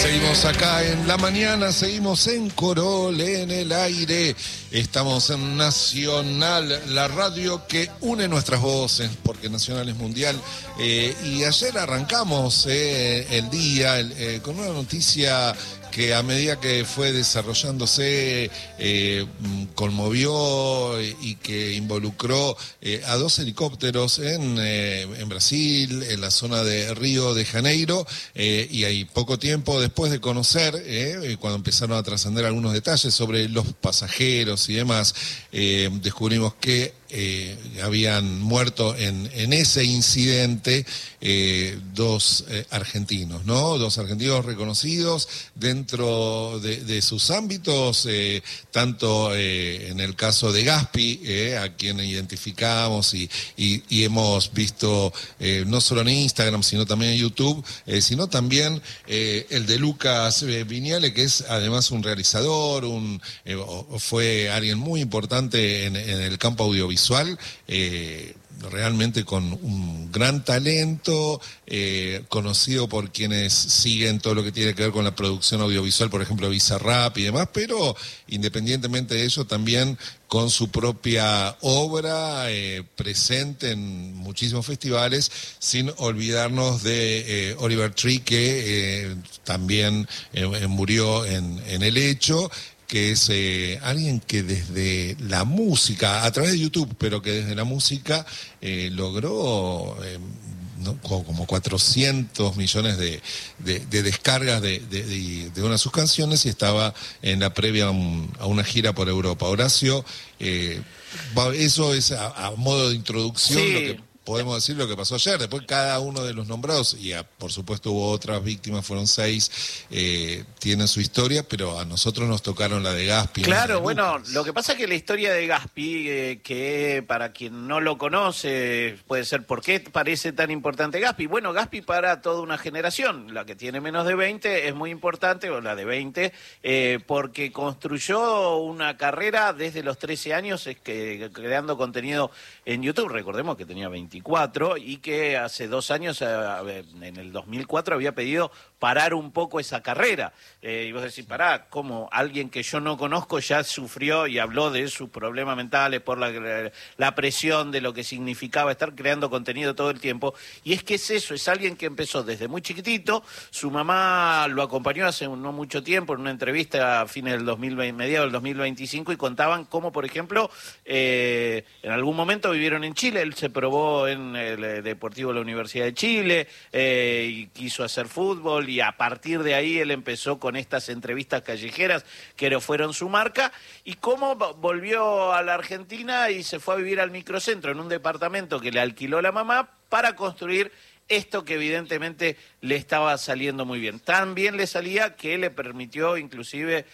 Seguimos acá en la mañana, seguimos en Corol, en el aire. Estamos en Nacional, la radio que une nuestras voces, porque Nacional es mundial. Y ayer arrancamos el día con una noticia que a medida que fue desarrollándose conmovió y que involucró a 2 helicópteros en Brasil, en la zona de Río de Janeiro, y ahí poco tiempo después de conocer, cuando empezaron a trascender algunos detalles sobre los pasajeros y demás, descubrimos que habían muerto en ese incidente 2 argentinos, ¿no? 2 argentinos reconocidos dentro de sus ámbitos, tanto en el caso de Gaspi, a quien identificamos y hemos visto no solo en Instagram, sino también en YouTube, sino también el de Lucas Viñale, que es además un realizador, fue alguien muy importante en el campo audiovisual, realmente con un gran talento, conocido por quienes siguen todo lo que tiene que ver con la producción audiovisual, por ejemplo Bizarrap y demás, pero independientemente de ello también con su propia obra presente en muchísimos festivales, sin olvidarnos de Oliver Tree, que también murió en el hecho, que es alguien que desde la música, a través de YouTube, pero que desde la música logró como 400 millones de descargas de una de sus canciones, y estaba en la previa a una gira por Europa. Horacio, eso es a modo de introducción, sí. Lo que podemos decir lo que pasó ayer. Después cada uno de los nombrados, y por supuesto hubo otras víctimas, fueron 6, tienen su historia, pero a nosotros nos tocaron la de Gaspi. Claro, bueno, lo que pasa es que la historia de Gaspi, que para quien no lo conoce, puede ser ¿por qué parece tan importante Gaspi? Bueno, Gaspi para toda una generación, la que tiene menos de 20 es muy importante, o la de 20, porque construyó una carrera desde los 13 años creando contenido en YouTube. Recordemos que tenía 24 y que hace 2 años, en el 2004, había pedido parar un poco esa carrera. Y vos decís, pará, ¿cómo alguien que yo no conozco ya sufrió y habló de sus problemas mentales por la presión de lo que significaba estar creando contenido todo el tiempo? Y es que es eso, es alguien que empezó desde muy chiquitito. Su mamá lo acompañó hace no mucho tiempo en una entrevista a fines del 2020, mediados del 2025, y contaban cómo, por ejemplo, en algún momento vivieron en Chile. Él se probó en el Deportivo de la Universidad de Chile, y quiso hacer fútbol, y a partir de ahí él empezó con estas entrevistas callejeras que fueron su marca, y cómo volvió a la Argentina y se fue a vivir al microcentro en un departamento que le alquiló la mamá para construir esto que evidentemente le estaba saliendo muy bien. Tan bien le salía que le permitió inclusive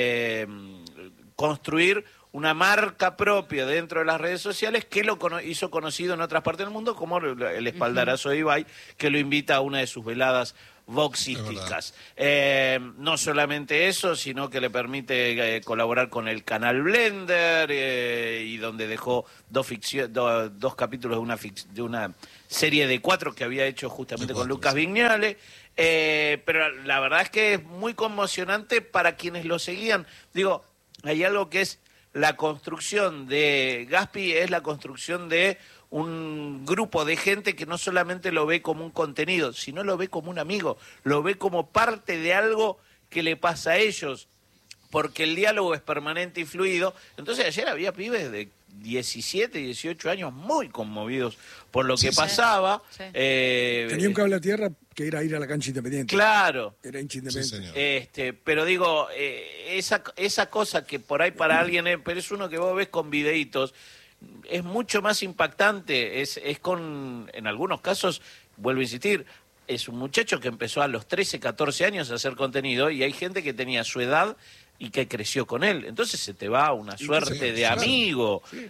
construir una marca propia dentro de las redes sociales que lo hizo conocido en otras partes del mundo, como el espaldarazo de Ibai, que lo invita a una de sus veladas boxísticas. No solamente eso, sino que le permite colaborar con el canal Blender, y donde dejó 2 capítulos de una serie de 4 que había hecho justamente con Lucas Viñale. Pero la verdad es que es muy conmocionante para quienes lo seguían. Digo, hay algo que es la construcción de Gaspi, es la construcción de un grupo de gente que no solamente lo ve como un contenido, sino lo ve como un amigo, lo ve como parte de algo que le pasa a ellos, porque el diálogo es permanente y fluido. Entonces ayer había pibes de 17, 18 años muy conmovidos por lo que pasaba. Sí. Tenía un cable a tierra que era ir a la cancha Independiente. Claro. Era hincha Independiente. Pero digo, esa cosa que por ahí para alguien pero es uno que vos ves con videitos, es mucho más impactante. Es en algunos casos, vuelvo a insistir, es un muchacho que empezó a los 13, 14 años a hacer contenido, y hay gente que tenía su edad y que creció con él. Entonces se te va una suerte de claro. amigo. Sí.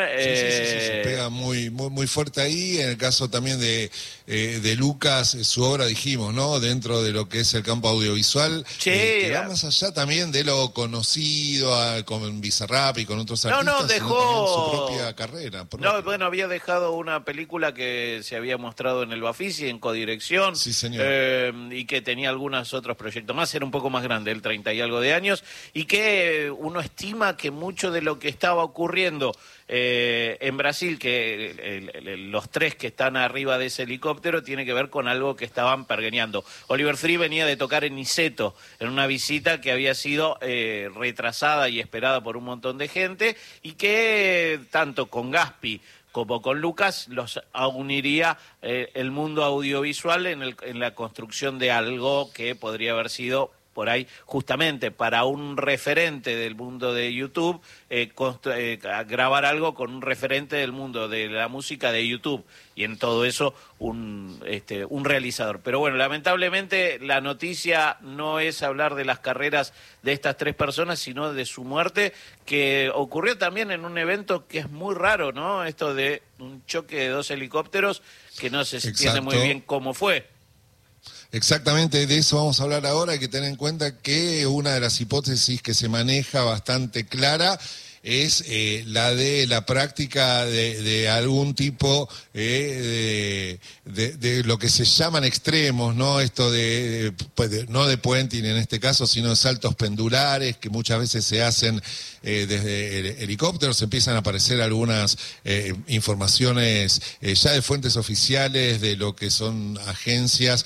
Se pega muy fuerte ahí. En el caso también de Lucas, su obra, dijimos, ¿no? Dentro de lo que es el campo audiovisual, que va más allá también de lo conocido con Bizarrap y con otros artistas, sino también su propia carrera. No, bueno, había dejado una película que se había mostrado en el Bafisi, en codirección, sí, señor. Y que tenía algunos otros proyectos más, era un poco más grande, el 30 y algo de años, y que uno estima que mucho de lo que estaba ocurriendo en Brasil, que los tres que están arriba de ese helicóptero, tiene que ver con algo que estaban pergeñando. Oliver Free venía de tocar en Niceto, en una visita que había sido retrasada y esperada por un montón de gente, y que tanto con Gaspi como con Lucas los uniría el mundo audiovisual en la construcción de algo que podría haber sido por ahí justamente para un referente del mundo de YouTube, grabar algo con un referente del mundo de la música de YouTube, y en todo eso un realizador. Pero bueno, lamentablemente la noticia no es hablar de las carreras de estas tres personas, sino de su muerte, que ocurrió también en un evento que es muy raro, ¿no? Esto de un choque de dos helicópteros que no se entiende muy bien cómo fue. Exactamente, de eso vamos a hablar ahora. Hay que tener en cuenta que una de las hipótesis que se maneja bastante clara es la de la práctica de algún tipo de lo que se llaman extremos, ¿no? Esto no de puenting en este caso, sino de saltos pendulares que muchas veces se hacen desde helicópteros. Empiezan a aparecer algunas informaciones ya de fuentes oficiales de lo que son agencias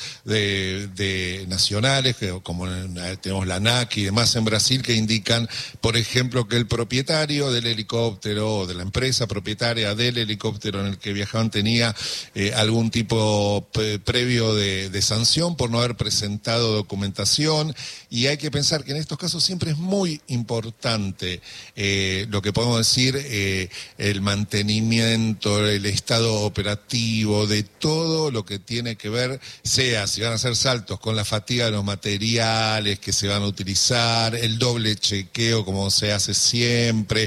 de nacionales, como tenemos la ANAC y demás en Brasil, que indican, por ejemplo, que el propietario del helicóptero o de la empresa propietaria del helicóptero en el que viajaban tenía algún tipo previo de sanción por no haber presentado documentación, y hay que pensar que en estos casos siempre es muy importante lo que podemos decir, el mantenimiento, el estado operativo de todo lo que tiene que ver, sea si van a hacer saltos con la fatiga de los materiales que se van a utilizar, el doble chequeo como se hace siempre,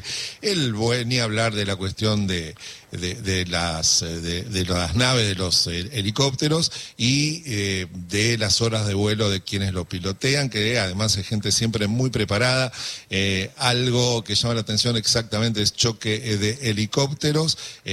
ni hablar de la cuestión de las naves, de los helicópteros y de las horas de vuelo de quienes lo pilotean, que además es gente siempre muy preparada. Algo que llama la atención exactamente es choque de helicópteros,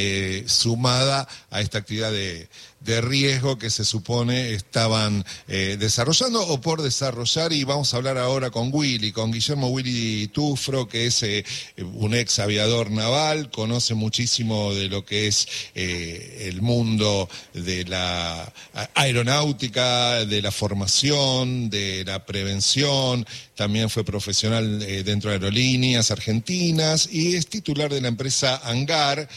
sumada a esta actividad de riesgo que se supone estaban desarrollando o por desarrollar. Y vamos a hablar ahora con Guillermo Willy Tufro, que es un ex aviador naval, conoce muchísimo de lo que es el mundo de la aeronáutica, de la formación, de la prevención. También fue profesional dentro de aerolíneas argentinas y es titular de la empresa Hangar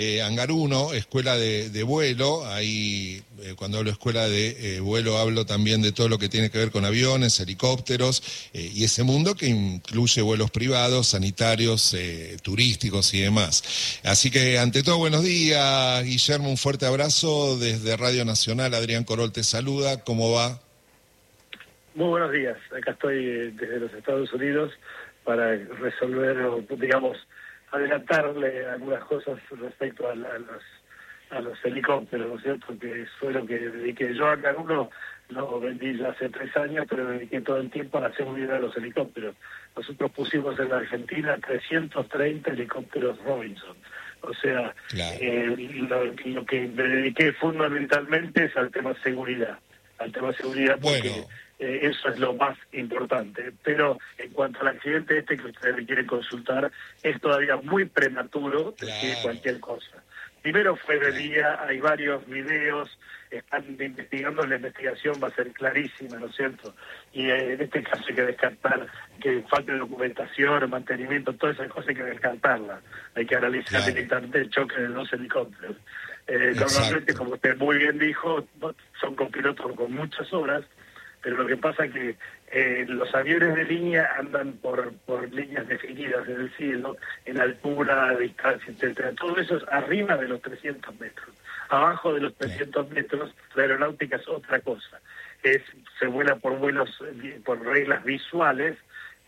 1, escuela de vuelo. Ahí, cuando hablo de escuela de vuelo, hablo también de todo lo que tiene que ver con aviones, helicópteros y ese mundo que incluye vuelos privados, sanitarios, turísticos y demás. Así que, ante todo, buenos días, Guillermo, un fuerte abrazo desde Radio Nacional. Adrián Corol te saluda, ¿cómo va? Muy buenos días, acá estoy desde los Estados Unidos para resolver, digamos, adelantarle algunas cosas respecto a los helicópteros, ¿no es cierto? Que fue lo que dediqué. Yo acá uno lo vendí ya hace 3 años, pero dediqué todo el tiempo a la seguridad de los helicópteros. Nosotros pusimos en la Argentina 330 helicópteros Robinson. O sea, claro. Lo que me dediqué fundamentalmente es al tema seguridad. Porque bueno, eso es lo más importante. Pero en cuanto al accidente que ustedes me quieren consultar, es todavía muy prematuro decir cualquier cosa. Primero fue de día, hay varios videos, están investigando, la investigación va a ser clarísima, ¿no es cierto? Y en este caso hay que descartar que falte documentación, mantenimiento, todas esas cosas hay que descartarlas. Hay que analizar directamente el choque de 2 helicópteros. Normalmente, como usted muy bien dijo, son copilotos con muchas horas, pero lo que pasa es que los aviones de línea andan por líneas definidas en el cielo, en altura, distancia, etcétera. Todo eso es arriba de los 300 metros. Abajo de los 300 metros, la aeronáutica es otra cosa. Se vuela por vuelos, por reglas visuales,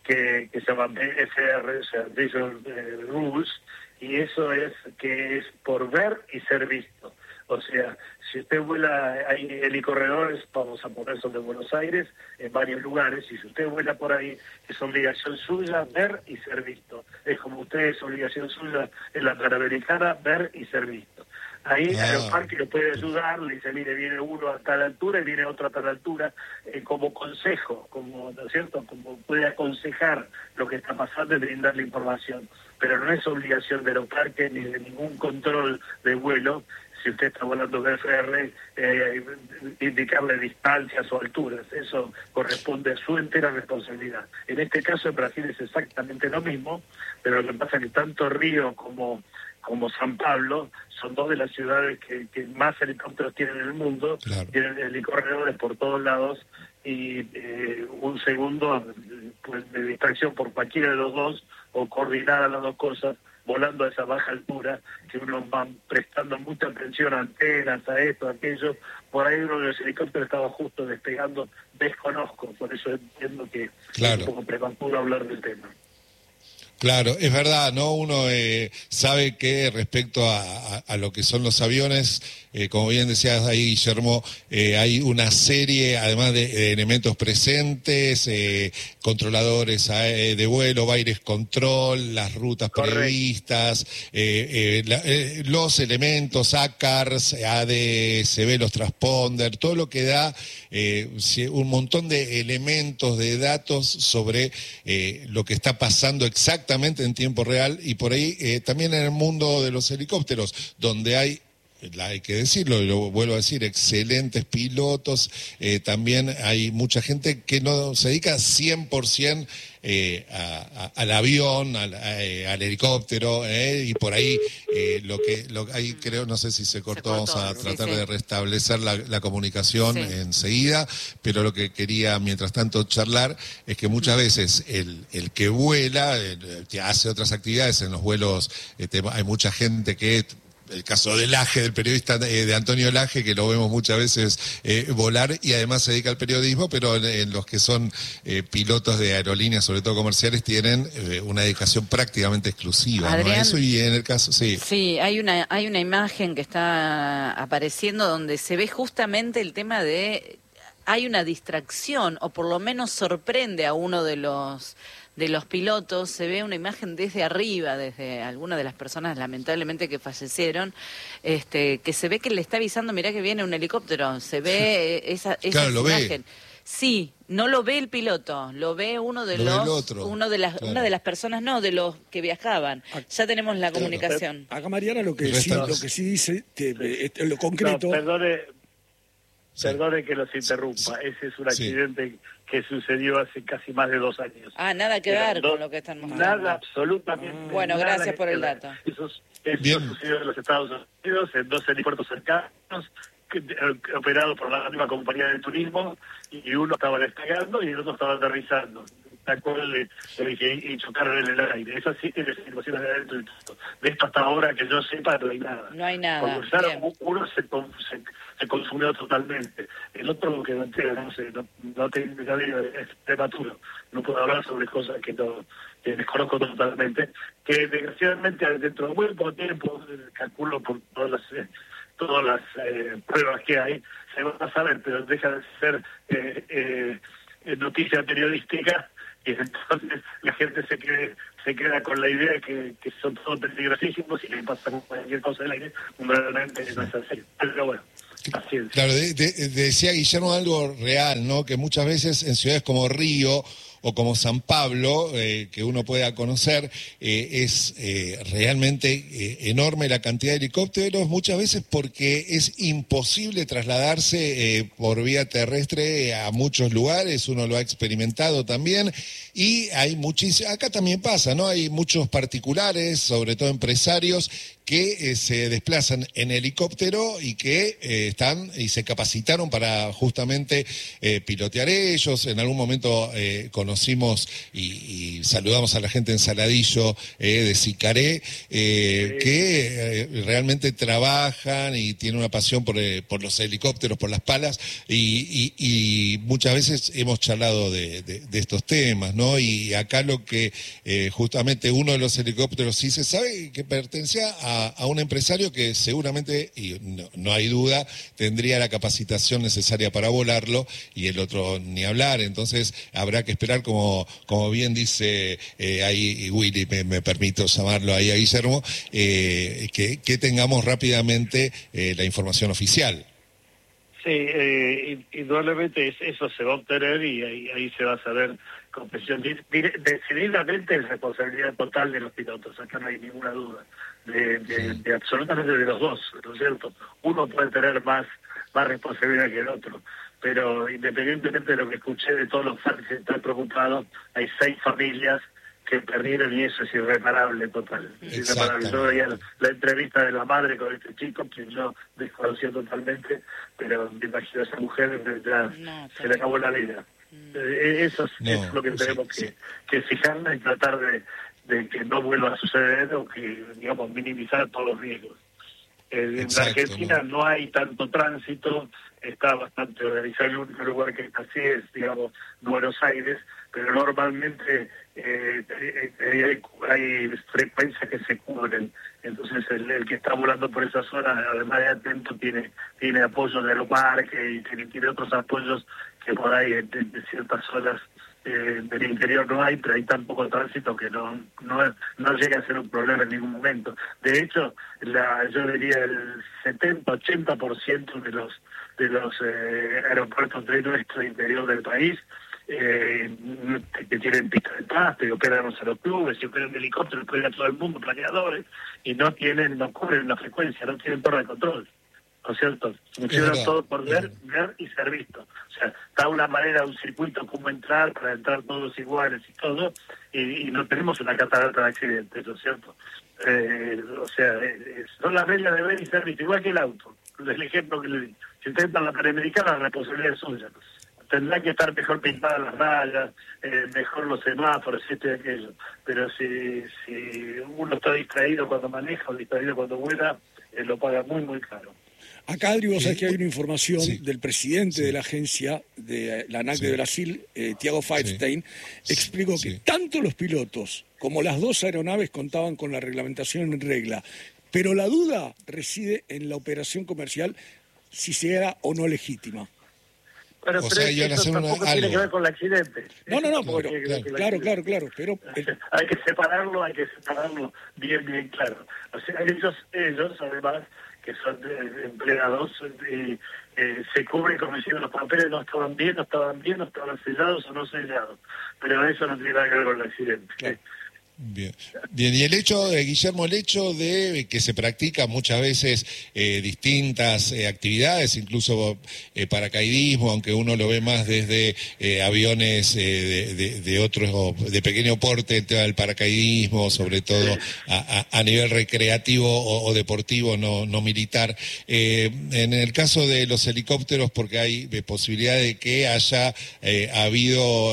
que se llama BFR, o sea, Visual Rules, y eso es que es por ver y ser visto. O sea, si usted vuela, hay helicorredores, vamos a poner sobre Buenos Aires, en varios lugares, y si usted vuela por ahí, es obligación suya ver y ser visto. Es como usted, es obligación suya en la Panamericana, ver y ser visto. Ahí Aeroparque le puede ayudar, le dice, mire, viene uno a tal altura y viene otro a tal altura, como consejo, como, ¿no es cierto?, como puede aconsejar lo que está pasando y brindarle información. Pero no es obligación de Aeroparque ni de ningún control de vuelo, si usted está volando VFR, indicarle distancias o alturas. Eso corresponde a su entera responsabilidad. En este caso, en Brasil es exactamente lo mismo, pero lo que pasa es que tanto Río como San Pablo son dos de las ciudades que más helicópteros tienen en el mundo. Claro. Tienen helicorredores por todos lados y un segundo pues, de distracción por cualquiera de los dos o coordinar las dos cosas volando a esa baja altura, que uno va prestando mucha atención a antenas, a esto, a aquello. Por ahí uno de los helicópteros estaba justo despegando, desconozco, por eso entiendo que es un poco prematuro hablar del tema. Claro, es verdad, ¿no? Uno sabe que respecto a lo que son los aviones, como bien decías ahí, Guillermo, hay una serie, además de elementos presentes, controladores de vuelo, Baires Control, las rutas previstas, los elementos, ACARS, ADCB, los transponder, todo lo que da un montón de elementos, de datos sobre lo que está pasando exactamente en tiempo real, y por ahí también en el mundo de los helicópteros, donde hay que decirlo, y lo vuelvo a decir, excelentes pilotos, también hay mucha gente que no se dedica 100% al avión, al helicóptero, y por ahí ahí creo, no sé si se cortó, vamos a tratar de restablecer la comunicación enseguida, pero lo que quería mientras tanto charlar es que muchas veces el que vuela, que hace otras actividades en los vuelos, hay mucha gente que... El caso de Laje, del periodista de Antonio Laje, que lo vemos muchas veces volar y además se dedica al periodismo, pero en los que son pilotos de aerolíneas, sobre todo comerciales, tienen una dedicación prácticamente exclusiva, Adrián, ¿no? Eso, y en el caso, sí. Sí, hay una imagen que está apareciendo donde se ve justamente el tema de... Hay una distracción, o por lo menos sorprende a uno de los pilotos. Se ve una imagen desde arriba, desde alguna de las personas lamentablemente que fallecieron, que se ve que le está avisando, mirá que viene un helicóptero, se ve esa claro, imagen. Sí, no lo ve el piloto, lo ve uno de una de las personas, no, de los que viajaban. Ya tenemos la comunicación. Acá Mariana lo que sí dice, lo concreto... No, perdone que los interrumpa, ese es un accidente que sucedió hace casi más de 2 años. Nada que ver con lo que estamos hablando. Nada, absolutamente. Bueno, nada gracias por el dato. Eso sucedió en los Estados Unidos, en 2 helipuertos cercanos, operado por la misma compañía de turismo, y uno estaba despegando y el otro estaba aterrizando. Y chocaron en el aire. Eso sí tiene situaciones de adentro y todo. De esto hasta ahora que yo sepa no hay nada. No hay nada. Cuando uno se consumió totalmente. El otro que no tengo, es prematuro. No puedo hablar sobre cosas que desconozco totalmente. Que desgraciadamente dentro de muy poco tiempo, calculo por todas las pruebas que hay, se va a saber, pero deja de ser noticia periodística. Y entonces la gente se queda con la idea que son todos peligrosísimos y que pasa cualquier cosa del aire, realmente no es así. Pero bueno, así es. Claro, decía Guillermo algo real, ¿no? Que muchas veces en ciudades como Río o como San Pablo, que uno pueda conocer, es realmente enorme la cantidad de helicópteros, muchas veces porque es imposible trasladarse por vía terrestre a muchos lugares, uno lo ha experimentado también, y hay acá también pasa, ¿no? Hay muchos particulares, sobre todo empresarios, que se desplazan en helicóptero y que están y se capacitaron para justamente pilotear ellos. En algún momento conocí conocimos y saludamos a la gente en Saladillo de Sicaré, que realmente trabajan y tienen una pasión por los helicópteros, por las palas, y muchas veces hemos charlado de estos temas, ¿no? Y acá lo que justamente uno de los helicópteros sí se sabe que pertenecía a un empresario que seguramente, y no hay duda, tendría la capacitación necesaria para volarlo, y el otro ni hablar. Entonces habrá que esperar, como bien dice ahí Willy, me permito llamarlo ahí a Guillermo, que tengamos rápidamente la información oficial. Sí, indudablemente eso se va a obtener y ahí se va a saber con precisión. Decididamente es responsabilidad total de los pilotos, acá no hay ninguna duda, de absolutamente de los dos, ¿no es cierto? Uno puede tener más responsabilidad que el otro, pero independientemente de lo que escuché de todos los fans que están preocupados, hay 6 familias que perdieron y eso es irreparable total. Irreparable. Yo veía la entrevista de la madre con este chico, que yo desconocía totalmente, pero me imagino a esa mujer ya se le acabó la vida. Eso es lo que tenemos que fijarnos y tratar de que no vuelva a suceder o que, digamos, minimizar todos los riesgos. En Argentina no hay tanto tránsito, está bastante organizado. El único lugar que está así es, digamos, Buenos Aires, pero normalmente hay frecuencias que se cubren. Entonces el que está volando por esa zona, además de atento, tiene apoyo de Aeroparque y tiene otros apoyos que por ahí en ciertas zonas del interior no hay, pero hay tan poco tránsito que no llega a ser un problema en ningún momento. De hecho, yo diría el 70-80% de los aeropuertos de nuestro interior del país que tienen pista de pasto y operan los aeroclubes y operan helicópteros, operan todo el mundo, planeadores, y no cubren la frecuencia, no tienen torre de control. ¿No es cierto? Funcionan todo por ver y ser visto. O sea, está una manera, un circuito como entrar, para entrar todos iguales y todo, y no tenemos una catarata de accidentes, ¿no es cierto? O sea, son las reglas de ver y ser visto, igual que el auto. El ejemplo que le di. Si usted entra en la Panamericana, la responsabilidad es suya. Tendrán que estar mejor pintadas las rayas, mejor los semáforos, esto y aquello. Pero si uno está distraído cuando maneja o distraído cuando vuela, lo paga muy, muy caro. Acá, Adri, vos sabés que hay una información del presidente de la agencia de la ANAC de Brasil, Thiago Feitstein, explicó que tanto los pilotos como las 2 aeronaves contaban con la reglamentación en regla, pero la duda reside en la operación comercial, si sea o no legítima. Bueno, pero eso tampoco tiene que ver con el accidente. No, pero claro, pero... Hay que separarlo bien claro. O sea, ellos además, que son empleados, se cubren como diciendo los papeles no estaban bien, no estaban sellados o no sellados. Pero eso no tiene nada que ver con el accidente. Claro. Bien, y el hecho, Guillermo, el hecho de que se practican muchas veces distintas actividades, incluso paracaidismo, aunque uno lo ve más desde aviones de otros, de pequeño porte, el tema del paracaidismo, sobre todo a nivel recreativo o deportivo, no militar. En el caso de los helicópteros, porque hay posibilidad de que haya habido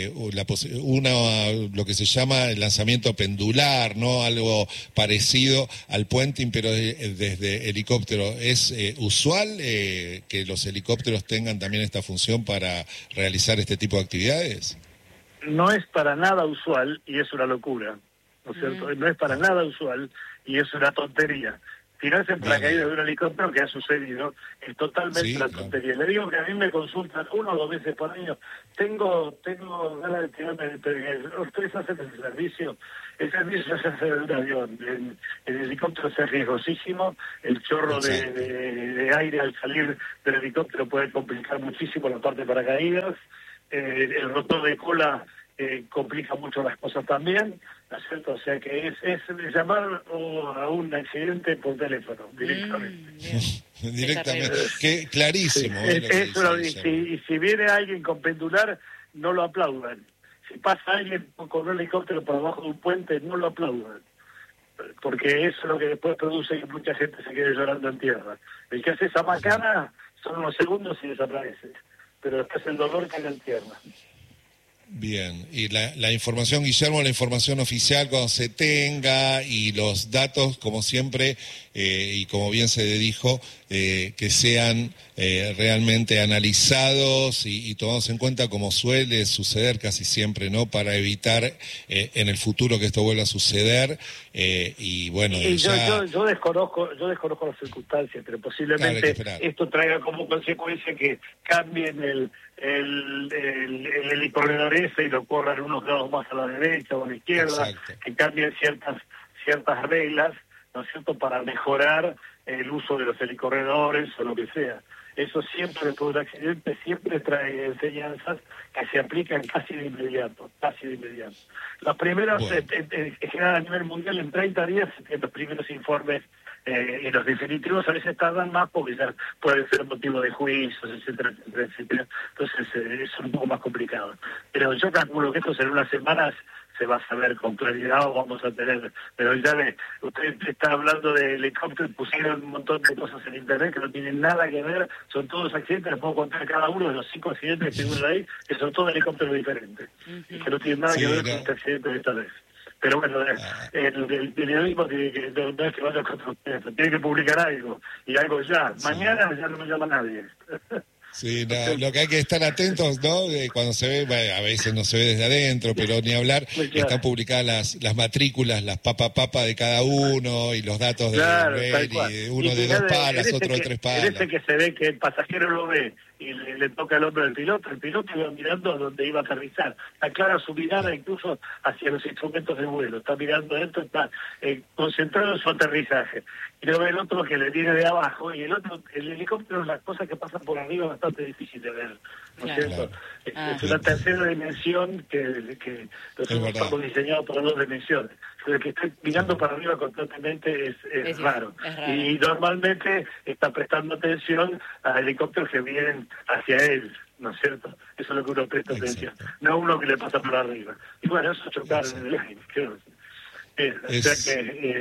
lo que se llama el lanzamiento pendular, ¿no? Algo parecido al puenting, pero desde helicóptero. ¿Es usual que los helicópteros tengan también esta función para realizar este tipo de actividades? No es para nada usual y es una locura, ¿no es cierto? No es para nada usual y es una tontería. Tirarse en paracaídas de un helicóptero, que ha sucedido, es totalmente una tontería. Le digo que a mí me consultan 1 o 2 veces por año. Tengo ganas de tirarme el paracaídas. ¿Ustedes hacen ese servicio? El servicio se hace de un avión. El helicóptero es riesgosísimo. El chorro de aire al salir del helicóptero puede complicar muchísimo la parte de paracaídas. El rotor de cola complica mucho las cosas también, ¿no es cierto? O sea que es llamar a un accidente por teléfono, directamente. Directamente, que clarísimo. Y si viene alguien con pendular, no lo aplaudan. Si pasa alguien con un helicóptero por debajo de un puente, no lo aplaudan. Porque eso es lo que después produce que mucha gente se quede llorando en tierra. El que hace esa macana son unos segundos y desaparece. Pero después el dolor cae en tierra. Bien, y la información, Guillermo, la información oficial cuando se tenga y los datos, como siempre, y como bien se dijo, que sean realmente analizados y tomados en cuenta como suele suceder casi siempre, ¿no? Para evitar en el futuro que esto vuelva a suceder. Y bueno, yo desconozco las circunstancias, pero posiblemente esto traiga como consecuencia que cambien el helicorredor ese y lo corran unos grados más a la derecha o a la izquierda. Exacto. Que cambien ciertas reglas, ¿no es cierto?, para mejorar el uso de los helicorredores o lo que sea. Eso siempre, después del accidente, siempre trae enseñanzas que se aplican casi de inmediato. Las primeras, en general a nivel mundial, en 30 días, los primeros informes y los definitivos a veces tardan más porque ya pueden ser motivo de juicios, etcétera. Entonces es un poco más complicado. Pero yo calculo que esto en unas semanas se va a saber con claridad o vamos a tener. Pero ya ve, usted está hablando de helicópteros, pusieron un montón de cosas en internet que no tienen nada que ver, son todos accidentes, les puedo contar cada uno de los 5 accidentes que figuran ahí, que son todos helicópteros diferentes, y que no tienen nada que ver con este accidente de esta vez. Pero bueno, el periodismo tiene que, no es que vaya contra ustedes, tiene que publicar algo, y algo ya. Mañana ya no me llama nadie. Sí, lo que hay que estar atentos, ¿no? Cuando se ve, a veces no se ve desde adentro, pero ni hablar, están publicadas las matrículas, las papa de cada uno y los datos de uno de 2 palas, otro de 3 palas. En que se ve que el pasajero lo ve y le toca el hombro al piloto, el piloto iba mirando a donde iba a aterrizar. Está clara su mirada incluso hacia los instrumentos de vuelo, está mirando adentro, está concentrado en su aterrizaje. Y luego el otro que le viene de abajo, y el helicóptero, las cosas que pasan por arriba es bastante difícil de ver, ¿no es cierto? Es una tercera dimensión que nosotros estamos diseñados para 2 dimensiones. El que esté mirando para arriba constantemente es raro. Y normalmente está prestando atención a helicópteros que vienen hacia él, ¿no es cierto? Eso es lo que uno presta atención, no uno que le pasa por arriba. Y bueno, eso chocar en el aire, creo. O sea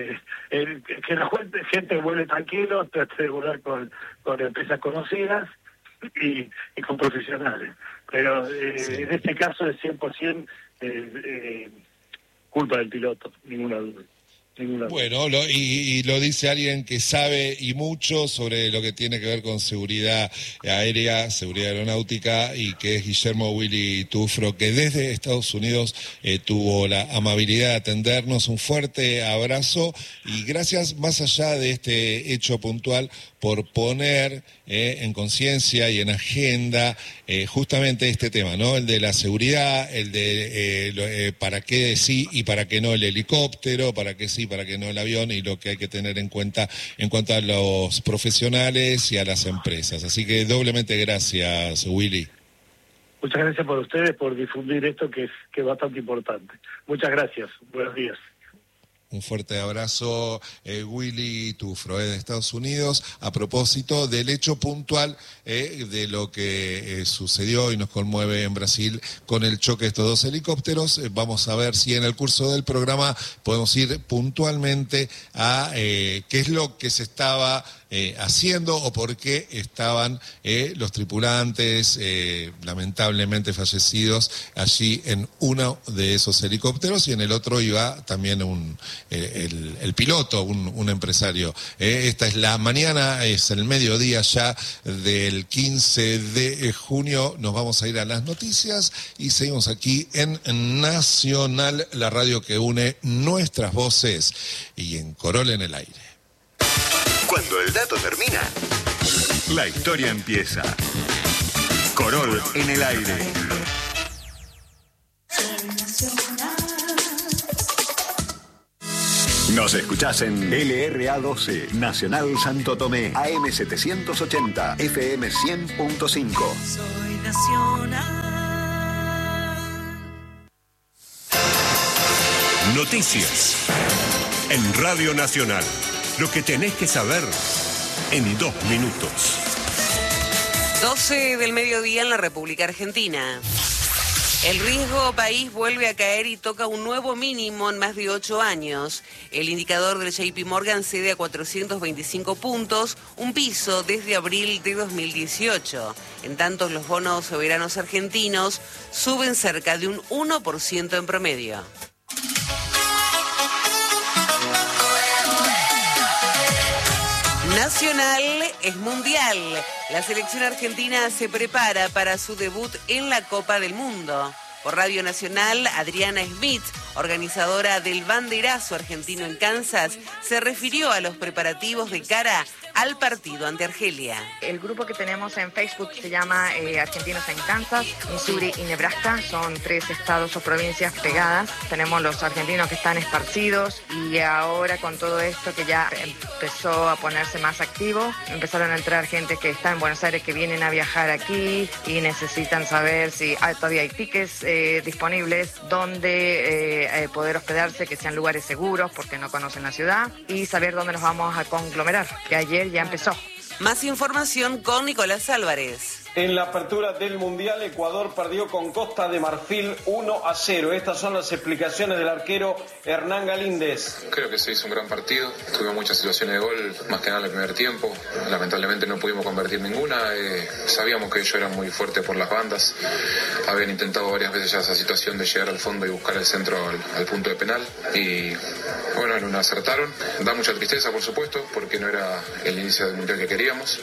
que la gente vuele tranquilo, trate de volar con empresas conocidas y con profesionales. Pero en este caso es 100% culpa del piloto, ninguna duda. Bueno, y lo dice alguien que sabe y mucho sobre lo que tiene que ver con seguridad aérea, seguridad aeronáutica, y que es Guillermo Willy Tufro, que desde Estados Unidos tuvo la amabilidad de atendernos. Un fuerte abrazo y gracias, más allá de este hecho puntual, por poner en conciencia y en agenda justamente este tema, ¿no? El de la seguridad, el de para qué sí y para qué no el helicóptero, para qué sí, para qué no el avión, y lo que hay que tener en cuenta en cuanto a los profesionales y a las empresas. Así que doblemente gracias, Willy. Muchas gracias por ustedes, por difundir esto que es bastante importante. Muchas gracias. Buenos días. Un fuerte abrazo, Willy Tufro, de Estados Unidos, a propósito del hecho puntual de lo que sucedió y nos conmueve en Brasil con el choque de estos 2 helicópteros. Vamos a ver si en el curso del programa podemos ir puntualmente a qué es lo que se estaba haciendo o por qué estaban los tripulantes lamentablemente fallecidos allí en uno de esos helicópteros, y en el otro iba también el piloto, un empresario. Esta es la mañana, es el mediodía ya del 15 de junio. Nos vamos a ir a las noticias y seguimos aquí en Nacional, la radio que une nuestras voces, y en Corol en el aire. Cuando el dato termina, la historia empieza. Corol en el aire. Nos escuchás en LRA 12, Nacional Santo Tomé, AM 780, FM 100.5. Soy Nacional. Noticias en Radio Nacional. Lo que tenés que saber en 2 minutos. 12 del mediodía en la República Argentina. El riesgo país vuelve a caer y toca un nuevo mínimo en más de 8 años. El indicador del JP Morgan cede a 425 puntos, un piso desde abril de 2018. En tanto, los bonos soberanos argentinos suben cerca de un 1% en promedio. Nacional es mundial. La selección argentina se prepara para su debut en la Copa del Mundo. Por Radio Nacional, Adriana Smith, organizadora del banderazo argentino en Kansas, se refirió a los preparativos de cara al partido ante Argelia. El grupo que tenemos en Facebook se llama Argentinos en Kansas, Missouri y Nebraska. Son 3 estados o provincias pegadas. Tenemos los argentinos que están esparcidos y ahora con todo esto que ya empezó a ponerse más activo, empezaron a entrar gente que está en Buenos Aires que vienen a viajar aquí y necesitan saber si todavía hay tickets disponibles, dónde poder hospedarse, que sean lugares seguros porque no conocen la ciudad y saber dónde nos vamos a conglomerar, que ayer ya empezó. Más información con Nicolás Álvarez. En la apertura del Mundial, Ecuador perdió con Costa de Marfil 1-0. Estas son las explicaciones del arquero Hernán Galíndez. Creo que se hizo un gran partido. Tuvimos muchas situaciones de gol, más que nada en el primer tiempo. Lamentablemente no pudimos convertir ninguna. Sabíamos que ellos eran muy fuertes por las bandas. Habían intentado varias veces ya esa situación de llegar al fondo y buscar el centro al punto de penal. Y bueno, en una acertaron. Da mucha tristeza, por supuesto, porque no era el inicio del Mundial que queríamos.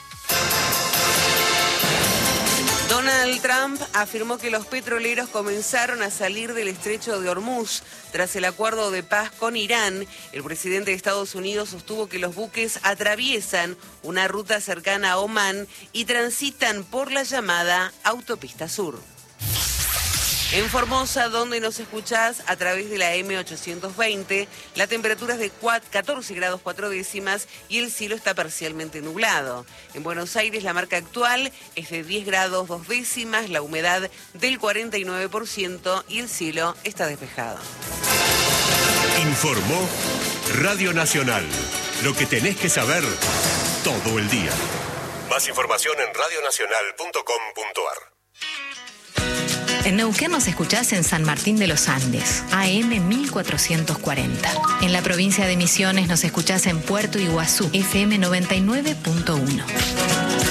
Donald Trump afirmó que los petroleros comenzaron a salir del estrecho de Hormuz tras el acuerdo de paz con Irán. El presidente de Estados Unidos sostuvo que los buques atraviesan una ruta cercana a Omán y transitan por la llamada Autopista Sur. En Formosa, donde nos escuchás a través de la M820, la temperatura es de 14 grados 4 décimas y el cielo está parcialmente nublado. En Buenos Aires, la marca actual es de 10 grados 2 décimas, la humedad del 49% y el cielo está despejado. Informó Radio Nacional. Lo que tenés que saber todo el día. Más información en radionacional.com.ar. En Neuquén nos escuchás en San Martín de los Andes, AM 1440. En la provincia de Misiones nos escuchás en Puerto Iguazú, FM 99.1.